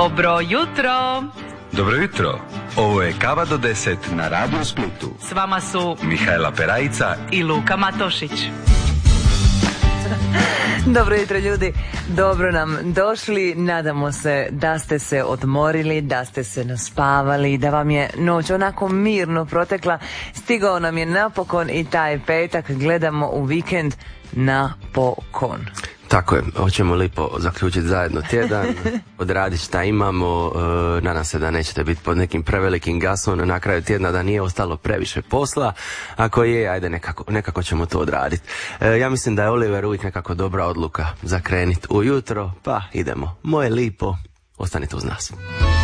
Dobro jutro. Dobro jutro. Ovo je Kava do 10 na Radio Splitu. S vama su Mihajla Perajica i Luka Matošić. Dobro jutro ljudi, dobro nam došli, nadamo se da ste se odmorili, da ste se naspavali, da vam je noć onako mirno protekla. Stigao nam je napokon i taj petak, gledamo u vikend napokon. Tako je, hoćemo lipo zaključiti zajedno tjedan, odraditi šta imamo, nadam se da nećete biti pod nekim prevelikim gasom na kraju tjedna, da nije ostalo previše posla, ako je, ajde nekako ćemo to odraditi. Ja mislim da je Oliver uvijek nekako dobra odluka za krenit ujutro, pa idemo. Moje lipo, ostanite uz nas.